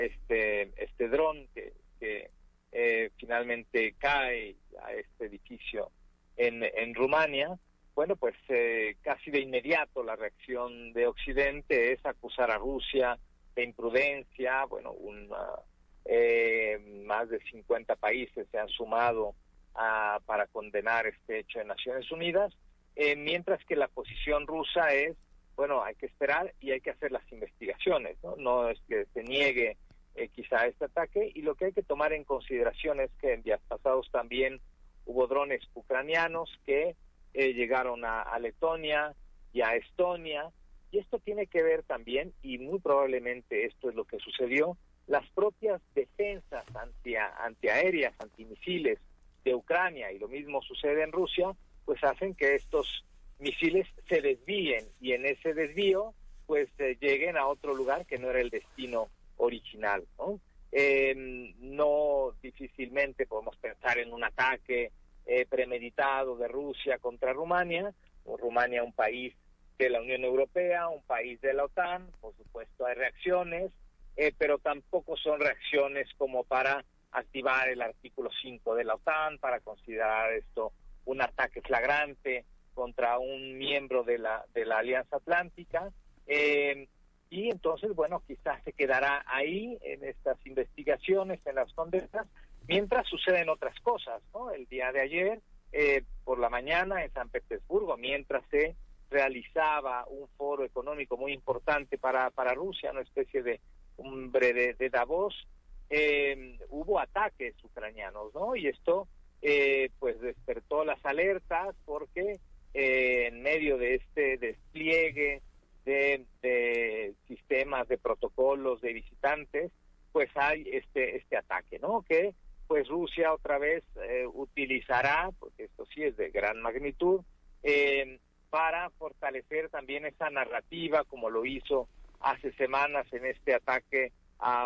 este dron que finalmente cae a este edificio en Rumania. Bueno, pues casi de inmediato la reacción de Occidente es acusar a Rusia de imprudencia. Bueno, más de 50 países se han sumado para condenar este hecho en Naciones Unidas, mientras que la posición rusa es, bueno, hay que esperar y hay que hacer las investigaciones, ¿no? No es que se niegue quizá este ataque, y lo que hay que tomar en consideración es que en días pasados también hubo drones ucranianos que llegaron a Letonia y a Estonia, y esto tiene que ver también, y muy probablemente esto es lo que sucedió, las propias defensas antiaéreas, antimisiles de Ucrania, y lo mismo sucede en Rusia, pues hacen que estos misiles se desvíen, y en ese desvío pues lleguen a otro lugar que no era el destino original, ¿no? No difícilmente podemos pensar en un ataque premeditado de Rusia contra Rumania, o Rumania un país de la Unión Europea, un país de la OTAN, por supuesto hay reacciones, pero tampoco son reacciones como para activar el artículo 5 de la OTAN, para considerar esto un ataque flagrante contra un miembro de la Alianza Atlántica, y entonces, bueno, quizás se quedará ahí en estas investigaciones, en las condenas, mientras suceden otras cosas, ¿no? El día de ayer, por la mañana en San Petersburgo, mientras se realizaba un foro económico muy importante para Rusia, una especie de cumbre de Davos, hubo ataques ucranianos, ¿no? Y esto pues despertó las alertas, porque en medio de este despliegue de sistemas, de protocolos, de visitantes, pues hay este ataque, ¿no? Que pues Rusia otra vez utilizará, porque esto sí es de gran magnitud, para fortalecer también esa narrativa, como lo hizo hace semanas en este ataque a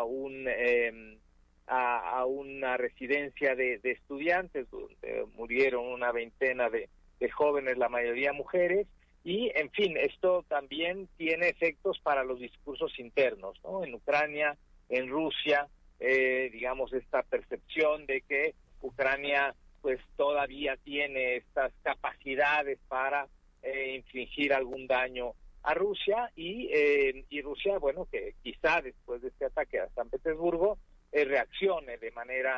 una residencia de estudiantes, donde murieron una veintena de jóvenes, la mayoría mujeres. Y, en fin, esto también tiene efectos para los discursos internos, ¿no? En Ucrania, en Rusia, digamos, esta percepción de que Ucrania, pues, todavía tiene estas capacidades para infligir algún daño a Rusia, y Rusia, bueno, que quizá después de este ataque a San Petersburgo, reaccione de manera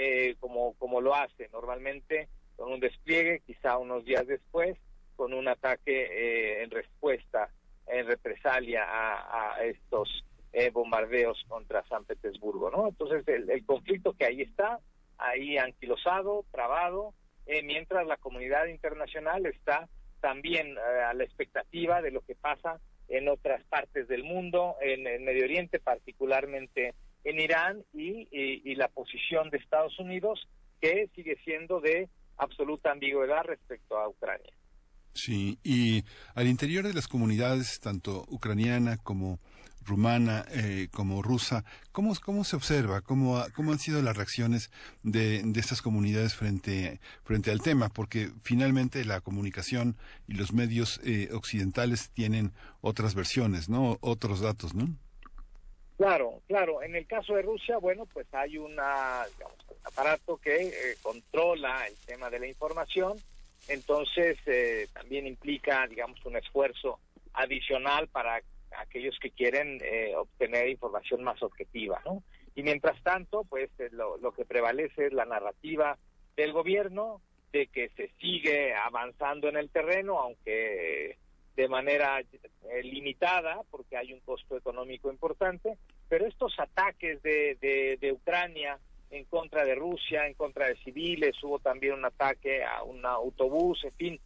como lo hace normalmente, con un despliegue, quizá unos días después, con un ataque en respuesta, en represalia a estos bombardeos contra San Petersburgo, ¿no? Entonces el conflicto que ahí está, ahí anquilosado, trabado, mientras la comunidad internacional está también a la expectativa de lo que pasa en otras partes del mundo, en el Medio Oriente, particularmente en Irán, y la posición de Estados Unidos, que sigue siendo de absoluta ambigüedad respecto a Ucrania. Sí, y al interior de las comunidades, tanto ucraniana como rumana, como rusa, ¿cómo se observa? ¿Cómo han sido las reacciones de estas comunidades frente al tema? Porque finalmente la comunicación y los medios occidentales tienen otras versiones, ¿no? Otros datos, ¿no? Claro. En el caso de Rusia, bueno, pues hay un aparato que controla el tema de la información. Entonces, también implica, digamos, un esfuerzo adicional para aquellos que quieren obtener información más objetiva, ¿no? Y mientras tanto, pues lo que prevalece es la narrativa del gobierno de que se sigue avanzando en el terreno, aunque de manera limitada, porque hay un costo económico importante, pero estos ataques de Ucrania en contra de Rusia, en contra de civiles, hubo también un ataque a un autobús, en fin,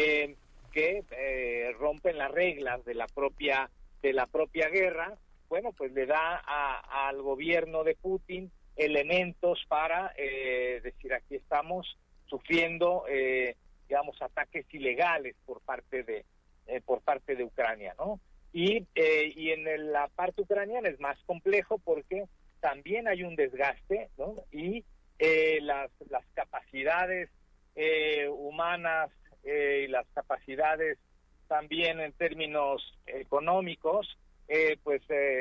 que rompen las reglas de la propia guerra. Bueno, pues le da al gobierno de Putin elementos para decir, aquí estamos sufriendo, digamos, ataques ilegales por parte de Ucrania, ¿no? Y en la parte ucraniana es más complejo, porque también hay un desgaste, ¿no? Y las capacidades humanas y las capacidades también en términos económicos, pues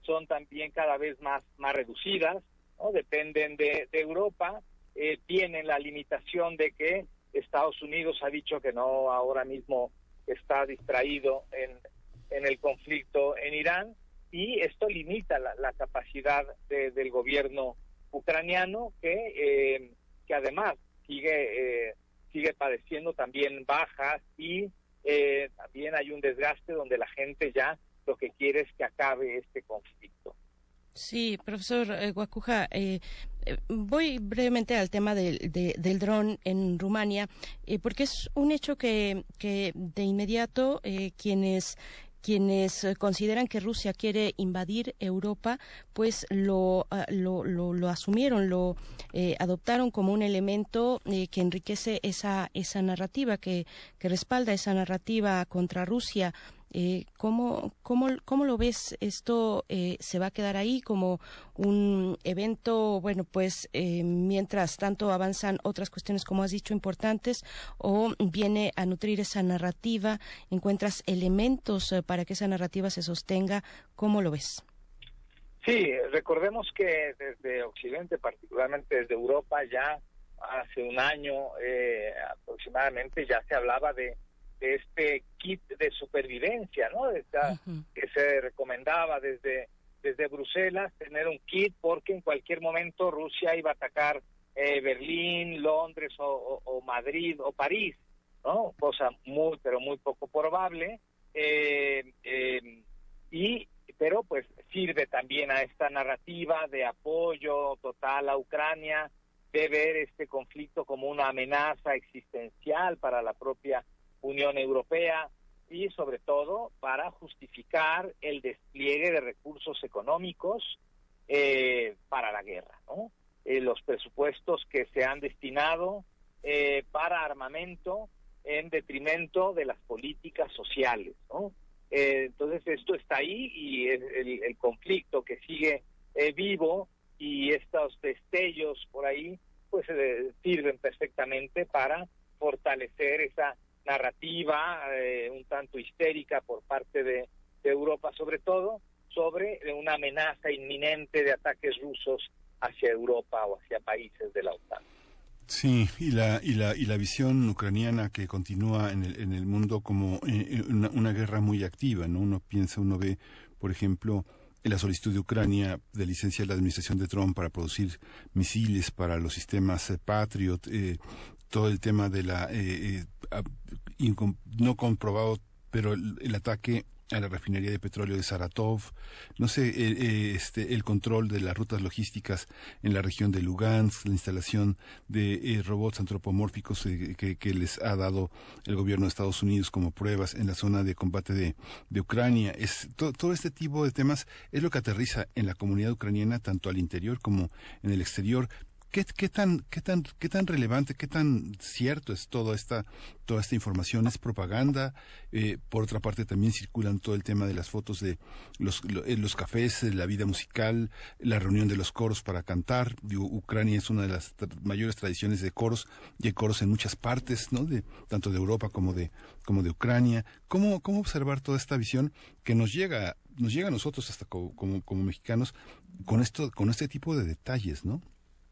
son también cada vez más reducidas, ¿no? Dependen de Europa, tienen la limitación de que Estados Unidos ha dicho que no, ahora mismo está distraído en el conflicto en Irán, y esto limita la capacidad del gobierno ucraniano, que además sigue padeciendo también bajas, y también hay un desgaste donde la gente ya lo que quiere es que acabe este conflicto. Sí, profesor Guacuja, voy brevemente al tema del dron en Rumania, porque es un hecho que de inmediato quienes consideran que Rusia quiere invadir Europa, pues lo asumieron, lo adoptaron como un elemento que enriquece esa narrativa, que respalda esa narrativa contra Rusia. ¿Cómo lo ves? ¿Esto se va a quedar ahí como un evento, bueno, pues mientras tanto avanzan otras cuestiones, como has dicho, importantes, o viene a nutrir esa narrativa? ¿Encuentras elementos para que esa narrativa se sostenga? ¿Cómo lo ves? Sí, recordemos que desde Occidente, particularmente desde Europa, ya hace un año aproximadamente ya se hablaba de este kit de supervivencia, ¿no? Que se recomendaba desde Bruselas, tener un kit, porque en cualquier momento Rusia iba a atacar Berlín, Londres o Madrid o París, ¿no? Cosa pero muy poco probable, pero pues sirve también a esta narrativa de apoyo total a Ucrania, de ver este conflicto como una amenaza existencial para la propia Unión Europea, y sobre todo para justificar el despliegue de recursos económicos para la guerra, ¿no? Los presupuestos que se han destinado para armamento en detrimento de las políticas sociales, ¿no? Entonces esto está ahí, y el conflicto que sigue vivo, y estos destellos por ahí pues sirven perfectamente para fortalecer esa narrativa un tanto histérica por parte de Europa, sobre todo sobre una amenaza inminente de ataques rusos hacia Europa o hacia países de la OTAN. Sí, y la visión ucraniana que continúa en el mundo como una guerra muy activa, ¿no? Uno ve, por ejemplo, la solicitud de Ucrania de licencia de la administración de Trump para producir misiles para los sistemas Patriot, todo el tema de no comprobado, pero el ataque a la refinería de petróleo de Saratov, no sé, el control de las rutas logísticas en la región de Lugansk, la instalación de robots antropomórficos que les ha dado el gobierno de Estados Unidos como pruebas en la zona de combate de Ucrania. Todo este tipo de temas es lo que aterriza en la comunidad ucraniana, tanto al interior como en el exterior. ¿Qué tan relevante, qué tan cierto es toda esta información? ¿Es propaganda? Por otra parte, también circulan todo el tema de las fotos de los cafés, la vida musical, la reunión de los coros para cantar. Ucrania es una de las mayores tradiciones de coros, y hay coros en muchas partes, ¿no? Tanto de Europa como de Ucrania. ¿Cómo observar toda esta visión que nos llega a nosotros hasta como mexicanos con este tipo de detalles, ¿no?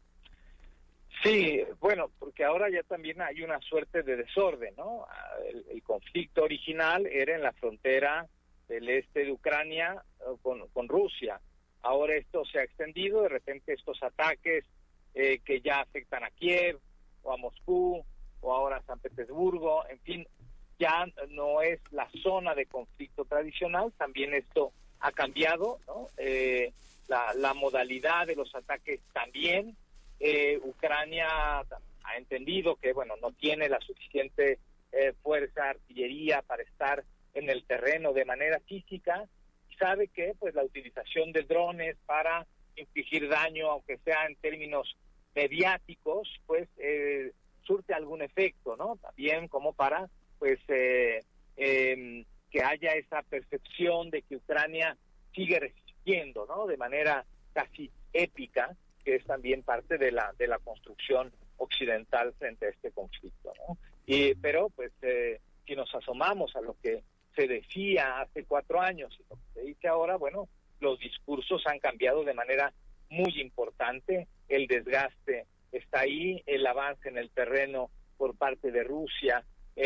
Sí, bueno, porque ahora ya también hay una suerte de desorden, ¿no? El conflicto original era en la frontera del este de Ucrania con Rusia. Ahora esto se ha extendido, de repente estos ataques que ya afectan a Kiev o a Moscú o ahora a San Petersburgo, en fin, ya no es la zona de conflicto tradicional, también esto ha cambiado, ¿no? La modalidad de los ataques también. Ucrania ha entendido que, bueno, no tiene la suficiente fuerza, artillería para estar en el terreno de manera física, y sabe que pues la utilización de drones para infligir daño, aunque sea en términos mediáticos, pues surte algún efecto, ¿no? También como para pues que haya esa percepción de que Ucrania sigue resistiendo, ¿no? De manera casi épica, que es también parte de la construcción occidental frente a este conflicto, ¿no? Pero pues si nos asomamos a lo que se decía hace 4 años y lo que se dice ahora, bueno, los discursos han cambiado de manera muy importante, el desgaste está ahí, el avance en el terreno por parte de Rusia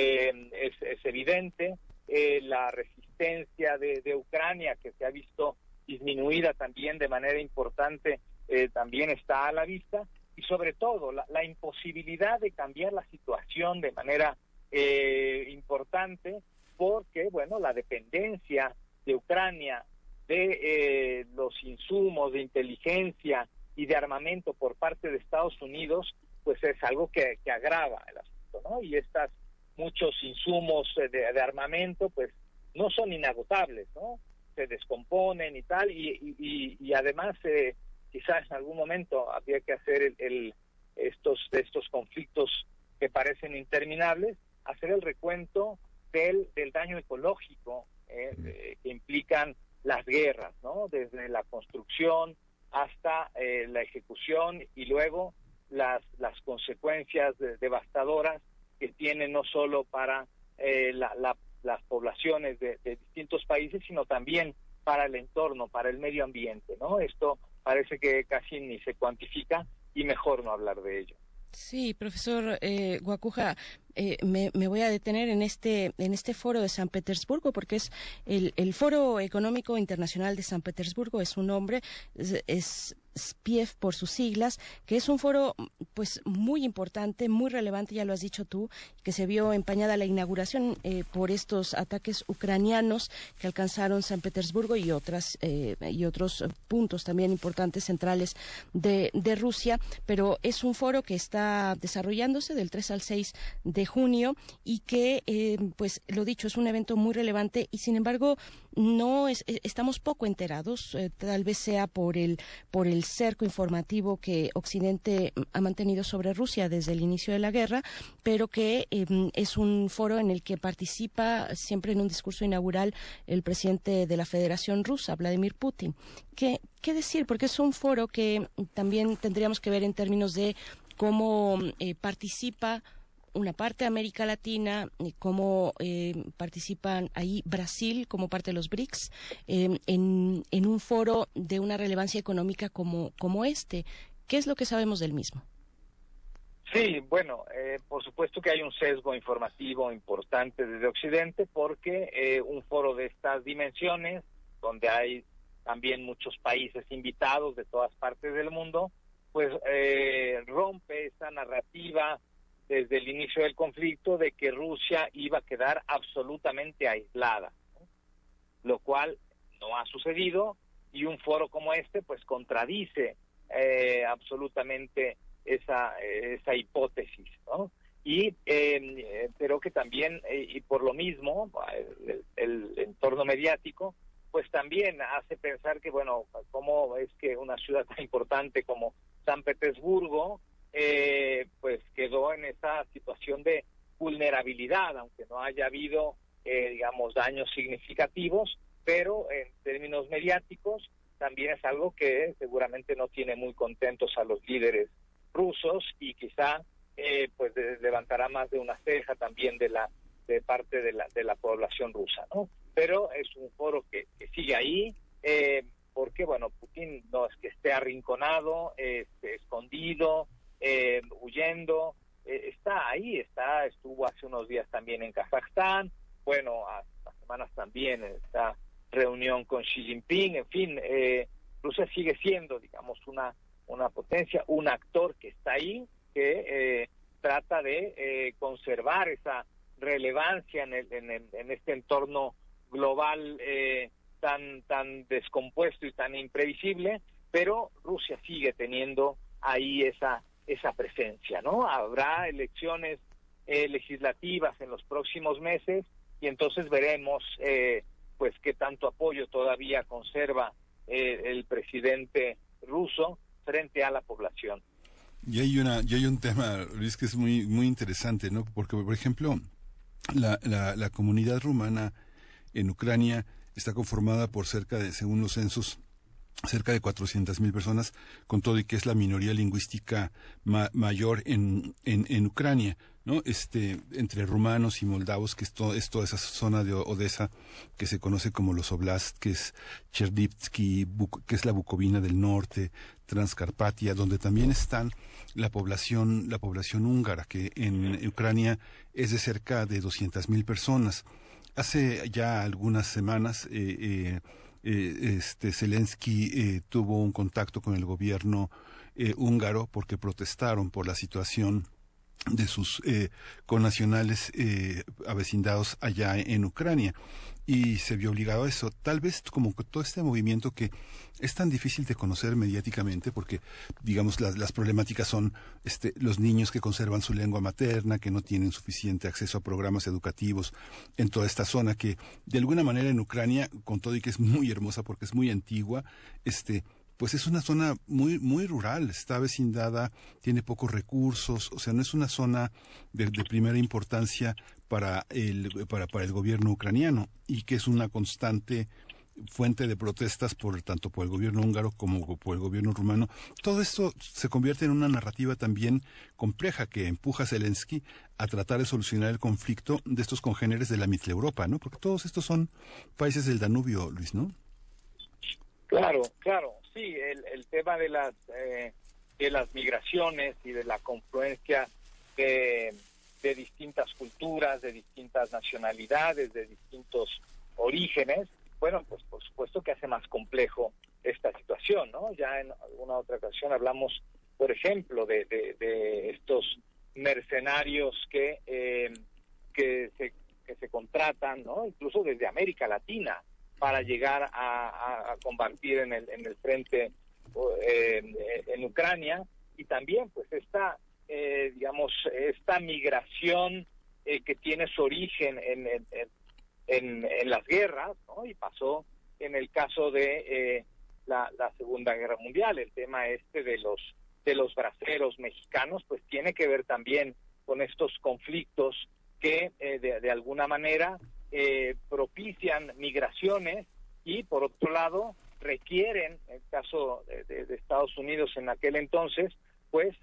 es evidente, la resistencia de Ucrania, que se ha visto disminuida también de manera importante, también está a la vista, y sobre todo la imposibilidad de cambiar la situación de manera importante, porque, bueno, la dependencia de Ucrania de los insumos de inteligencia y de armamento por parte de Estados Unidos, pues es algo que agrava el asunto, ¿no? Y muchos insumos de armamento, pues no son inagotables, ¿no? Se descomponen y tal, y además quizás en algún momento habría que hacer estos conflictos que parecen interminables, hacer el recuento del daño ecológico que implican las guerras, ¿no? Desde la construcción hasta la ejecución y luego las consecuencias devastadoras que tienen no solo para las poblaciones de distintos países, sino también para el entorno, para el medio ambiente, ¿no? Esto parece que casi ni se cuantifica y mejor no hablar de ello. Sí, profesor Guacuja, me voy a detener en este foro de San Petersburgo, porque es el Foro Económico Internacional de San Petersburgo, es un nombre, es SPIEF por sus siglas, que es un foro pues muy importante, muy relevante, ya lo has dicho tú, que se vio empañada la inauguración por estos ataques ucranianos que alcanzaron San Petersburgo y otros puntos también importantes centrales de Rusia, pero es un foro que está desarrollándose del 3 al 6 de junio y que pues lo dicho, es un evento muy relevante y sin embargo estamos poco enterados, tal vez sea por el cerco informativo que Occidente ha mantenido sobre Rusia desde el inicio de la guerra, pero que es un foro en el que participa siempre en un discurso inaugural el presidente de la Federación Rusa, Vladimir Putin. ¿Qué decir? Porque es un foro que también tendríamos que ver en términos de cómo participa una parte de América Latina, cómo participan ahí Brasil como parte de los BRICS, en un foro de una relevancia económica como este. ¿Qué es lo que sabemos del mismo? Sí, bueno, por supuesto que hay un sesgo informativo importante desde Occidente, porque un foro de estas dimensiones, donde hay también muchos países invitados de todas partes del mundo, pues rompe esa narrativa desde el inicio del conflicto de que Rusia iba a quedar absolutamente aislada, ¿no? Lo cual no ha sucedido, y un foro como este pues contradice absolutamente esa hipótesis, ¿no? Y pero que también, y por lo mismo, el entorno mediático pues también hace pensar que, bueno, cómo es que una ciudad tan importante como San Petersburgo pues quedó en esa situación de vulnerabilidad, aunque no haya habido, digamos, daños significativos, pero en términos mediáticos también es algo que seguramente no tiene muy contentos a los líderes rusos y quizá pues levantará más de una ceja también de parte de la población rusa, ¿no? Pero es un foro que sigue ahí, porque, bueno, Putin no es que esté arrinconado, escondido, huyendo, está ahí, estuvo hace unos días también en Kazajstán, bueno, hace semanas también en esta reunión con Xi Jinping, en fin, Rusia sigue siendo, digamos, una potencia, un actor que está ahí, que trata de conservar esa relevancia en este entorno global tan descompuesto y tan imprevisible, pero Rusia sigue teniendo ahí esa presencia, ¿no? Habrá elecciones legislativas en los próximos meses y entonces veremos pues qué tanto apoyo todavía conserva el presidente ruso frente a la población. Y hay un tema, Luis, que es muy muy interesante, ¿no? Porque, por ejemplo, la comunidad rumana en Ucrania está conformada por según los censos, cerca de 400,000 personas, con todo y que es la minoría lingüística mayor en Ucrania. ¿no? Entre rumanos y moldavos, que es toda esa zona de Odesa que se conoce como los Oblast, que es Chernivtsi, que es la Bucovina del norte, Transcarpatia, donde también están la población húngara, que en Ucrania es de cerca de 200,000 personas. Hace ya algunas semanas, Zelensky tuvo un contacto con el gobierno húngaro porque protestaron por la situación de sus connacionales avecindados allá en Ucrania, y se vio obligado a eso. Tal vez como que todo este movimiento que es tan difícil de conocer mediáticamente, porque digamos las problemáticas son los niños que conservan su lengua materna, que no tienen suficiente acceso a programas educativos en toda esta zona, que de alguna manera en Ucrania, con todo y que es muy hermosa porque es muy antigua, pues es una zona muy muy rural, está vecindada, tiene pocos recursos, o sea, no es una zona de primera importancia para el gobierno ucraniano, y que es una constante fuente de protestas tanto por el gobierno húngaro como por el gobierno rumano. Todo esto se convierte en una narrativa también compleja que empuja a Zelensky a tratar de solucionar el conflicto de estos congéneres de la Mitteleuropa, ¿no? Porque todos estos son países del Danubio, Luis, ¿no? Claro, sí, el tema de las migraciones y de la confluencia de distintas culturas, de distintas nacionalidades, de distintos orígenes, bueno, pues por supuesto que hace más complejo esta situación, ¿no? Ya en alguna otra ocasión hablamos, por ejemplo, de estos mercenarios que se contratan, ¿no? Incluso desde América Latina, para llegar a combatir en el frente en Ucrania, y también pues esta migración que tiene su origen en las guerras, ¿no? Y pasó en el caso de la Segunda Guerra Mundial. El tema de los braceros mexicanos pues tiene que ver también con estos conflictos que de alguna manera propician migraciones, y por otro lado requieren, en el caso de Estados Unidos en aquel entonces, pues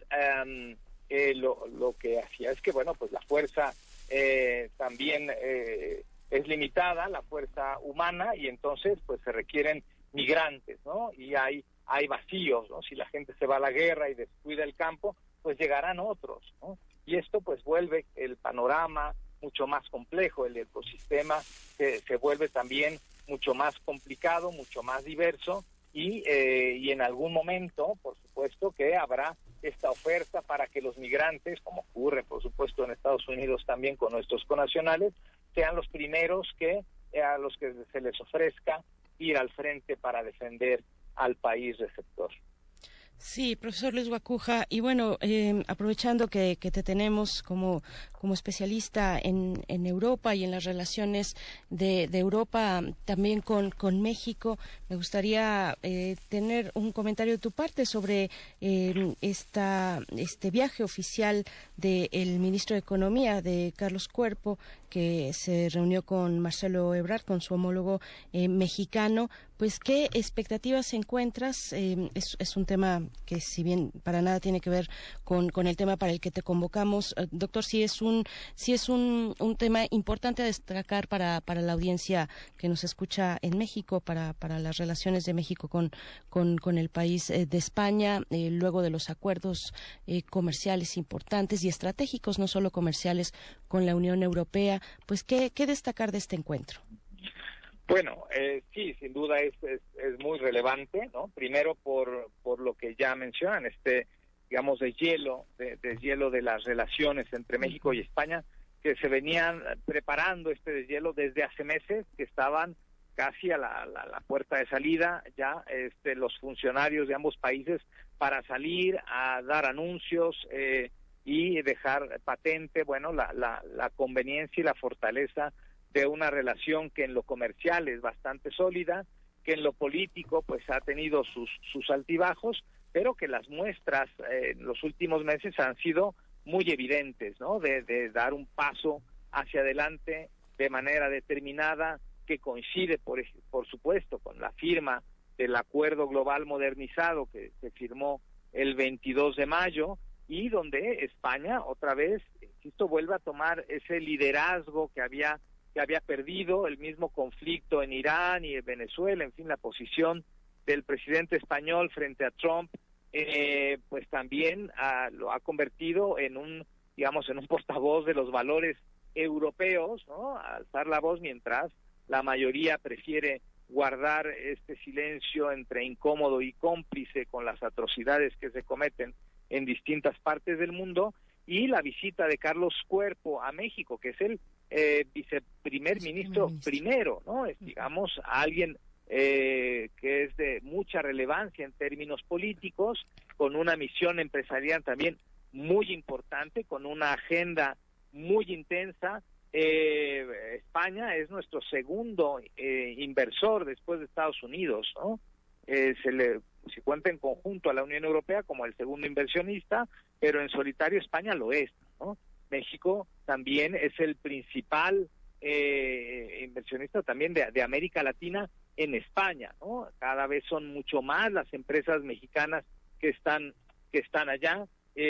lo que hacía es que, bueno, pues la fuerza también es limitada, la fuerza humana, y entonces pues se requieren migrantes, ¿no? Y hay vacíos, ¿no? Si la gente se va a la guerra y descuida el campo, pues llegarán otros, ¿no? Y esto pues vuelve el panorama mucho más complejo, el ecosistema se vuelve también mucho más complicado, mucho más diverso, y en algún momento, por supuesto, que habrá esta oferta para que los migrantes, como ocurre, por supuesto, en Estados Unidos también con nuestros connacionales, sean los primeros a los que se les ofrezca ir al frente para defender al país receptor. Sí, profesor Luis Guacuja, y bueno, aprovechando que te tenemos como especialista en Europa y en las relaciones de Europa también con México, me gustaría tener un comentario de tu parte sobre este viaje oficial del ministro de Economía, de Carlos Cuerpo, que se reunió con Marcelo Ebrard, con su homólogo mexicano. Pues, ¿qué expectativas encuentras? Es un tema que, si bien para nada tiene que ver con el tema para el que te convocamos, doctor, sí es un tema importante a destacar para la audiencia que nos escucha en México, para las relaciones de México con el país de España, luego de los acuerdos comerciales importantes y estratégicos, no solo comerciales, con la Unión Europea. Pues, ¿qué destacar de este encuentro? Bueno, sí, sin duda es muy relevante, ¿no? Primero por lo que ya mencionan, digamos, deshielo de las relaciones entre México y España, que se venían preparando este deshielo desde hace meses, que estaban casi a la puerta de salida ya los funcionarios de ambos países para salir a dar anuncios y dejar patente, bueno, la conveniencia y la fortaleza de una relación que en lo comercial es bastante sólida, que en lo político pues ha tenido sus altibajos, pero que las muestras en los últimos meses han sido muy evidentes, ¿no? De dar un paso hacia adelante de manera determinada, que coincide por supuesto con la firma del Acuerdo Global Modernizado que se firmó el 22 de mayo, y donde España otra vez insisto, vuelve a tomar ese liderazgo que había perdido, el mismo conflicto en Irán y en Venezuela, en fin, la posición del presidente español frente a Trump, pues también lo ha convertido en un portavoz de los valores europeos, ¿no? Alzar la voz mientras la mayoría prefiere guardar este silencio entre incómodo y cómplice con las atrocidades que se cometen en distintas partes del mundo, y la visita de Carlos Cuerpo a México, que es el viceprimer ministro primero, ¿no? Es, digamos, alguien que es de mucha relevancia en términos políticos, con una misión empresarial también muy importante, con una agenda muy intensa. España es nuestro segundo inversor después de Estados Unidos, ¿no? Se cuenta en conjunto a la Unión Europea como el segundo inversionista, pero en solitario España lo es, ¿no? México también es el principal inversionista también de América Latina en España, ¿no? Cada vez son mucho más las empresas mexicanas que están allá,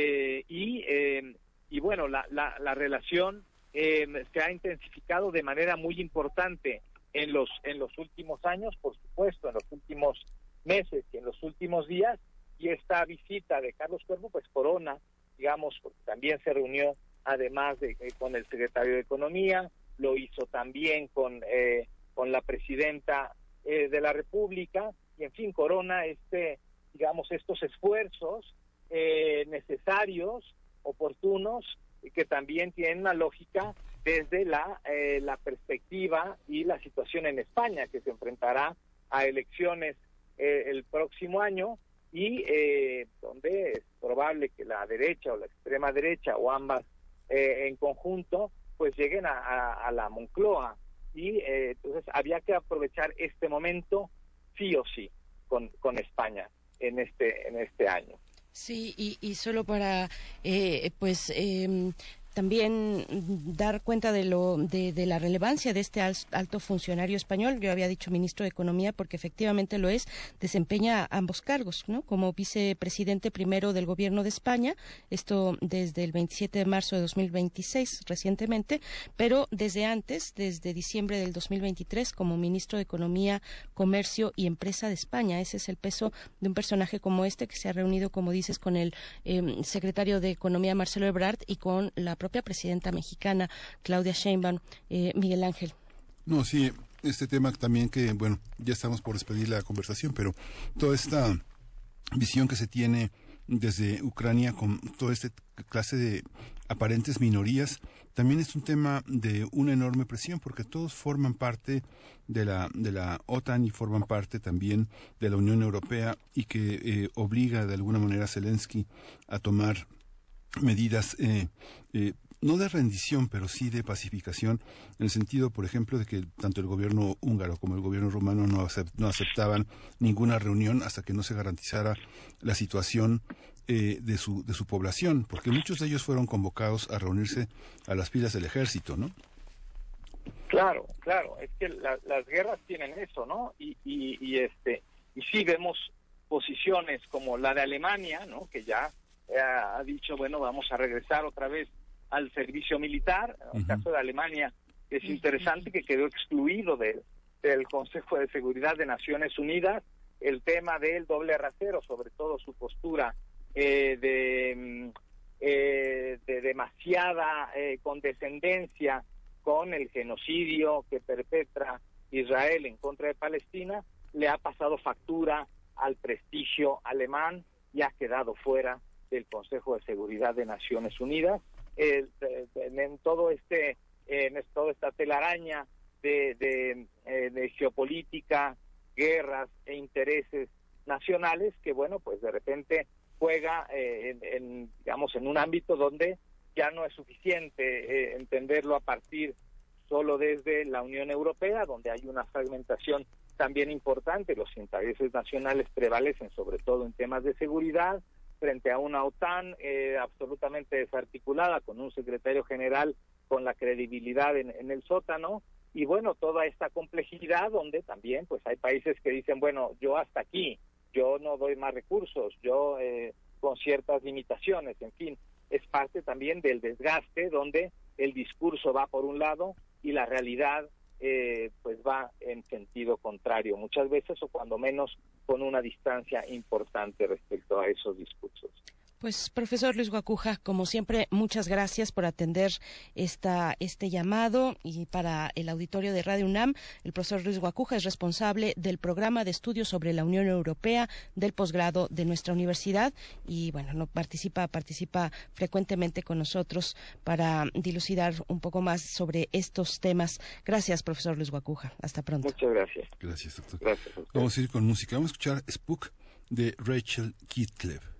y bueno, la relación se ha intensificado de manera muy importante en los últimos años, por supuesto, en los últimos meses y en los últimos días, y esta visita de Carlos Cuervo pues corona, digamos, porque también se reunió además con el secretario de Economía, lo hizo también con la presidenta de la República, y en fin, corona estos esfuerzos necesarios, oportunos, que también tienen una lógica desde la perspectiva y la situación en España, que se enfrentará a elecciones el próximo año, y donde es probable que la derecha o la extrema derecha o ambas en conjunto pues lleguen a la Moncloa, y entonces había que aprovechar este momento sí o sí con España en este año. Sí, y solo para también dar cuenta de la relevancia de este alto funcionario español. Yo había dicho ministro de Economía porque efectivamente lo es, desempeña ambos cargos, ¿no? Como vicepresidente primero del Gobierno de España, esto desde el 27 de marzo de 2026, recientemente, pero desde antes, desde diciembre del 2023, como ministro de Economía, Comercio y Empresa de España. Ese es el peso de un personaje como este, que se ha reunido, como dices, con el secretario de Economía, Marcelo Ebrard, y con la propia presidenta mexicana, Claudia Sheinbaum. Miguel Ángel. No, sí, este tema también que, bueno, ya estamos por despedir la conversación, pero toda esta visión que se tiene desde Ucrania con toda esta clase de aparentes minorías, también es un tema de una enorme presión, porque todos forman parte de la OTAN y forman parte también de la Unión Europea, y que obliga de alguna manera a Zelensky a tomar medidas no de rendición, pero sí de pacificación, en el sentido, por ejemplo, de que tanto el gobierno húngaro como el gobierno rumano no aceptaban ninguna reunión hasta que no se garantizara la situación de su población, porque muchos de ellos fueron convocados a reunirse a las filas del ejército, ¿no? Claro, es que las guerras tienen eso, ¿no? Y sí vemos posiciones como la de Alemania, ¿no? Que ya ha dicho, bueno, vamos a regresar otra vez al servicio militar. En el caso de Alemania es interesante que quedó excluido del Consejo de Seguridad de Naciones Unidas el tema del doble rasero, sobre todo su postura de demasiada condescendencia con el genocidio que perpetra Israel en contra de Palestina. Le ha pasado factura al prestigio alemán y ha quedado fuera del Consejo de Seguridad de Naciones Unidas. En toda esta telaraña de geopolítica, guerras e intereses nacionales, que bueno, pues de repente juega en un ámbito donde ya no es suficiente entenderlo a partir solo desde la Unión Europea, donde hay una fragmentación también importante. Los intereses nacionales prevalecen sobre todo en temas de seguridad, frente a una OTAN absolutamente desarticulada, con un secretario general con la credibilidad en el sótano, y bueno, toda esta complejidad donde también pues hay países que dicen, bueno, yo hasta aquí, yo no doy más recursos, yo con ciertas limitaciones, en fin, es parte también del desgaste, donde el discurso va por un lado y la realidad pues va en sentido contrario, muchas veces, o cuando menos con una distancia importante respecto a esos discursos. Pues, profesor Luis Guacuja, como siempre, muchas gracias por atender este llamado. Y para el auditorio de Radio UNAM, el profesor Luis Guacuja es responsable del programa de estudios sobre la Unión Europea del posgrado de nuestra universidad y, bueno, no participa frecuentemente con nosotros para dilucidar un poco más sobre estos temas. Gracias, profesor Luis Guacuja. Hasta pronto. Muchas gracias. Gracias, doctor. Gracias. Vamos a ir con música. Vamos a escuchar Spook de Rachel Kitlev.